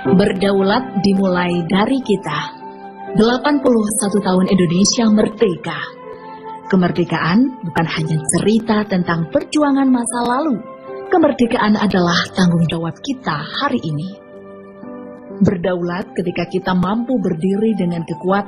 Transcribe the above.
Berdaulat dimulai dari kita. 81 tahun Indonesia merdeka. Kemerdekaan bukan hanya cerita tentang perjuangan masa lalu. Kemerdekaan adalah tanggung jawab kita hari ini. Berdaulat ketika kita mampu berdiri dengan kekuatan